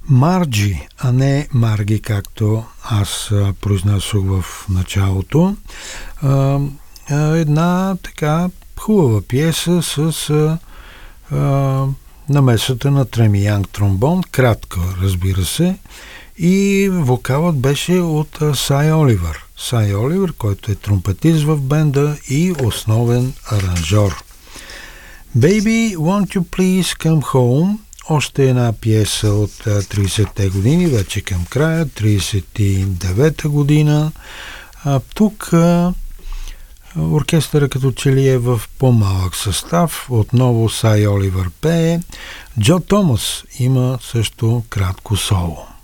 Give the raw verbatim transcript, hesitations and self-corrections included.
Марджи, а не Марги, както аз а, произнесох в началото. А, а, една така хубава пиеса с а, а, намесата на Треми Янг тромбон, кратка, разбира се, и вокалът беше от а, Сай Оливър. Сай Оливър, който е тромпетист в бенда и основен аранжор. Baby, won't you please come home? Още една пиеса от тридесетте години, вече към края, тридесет и девета година. А, тук а, оркестъра като че ли е в по-малък състав. Отново Сай Оливър пее. Джо Томас има също кратко соло.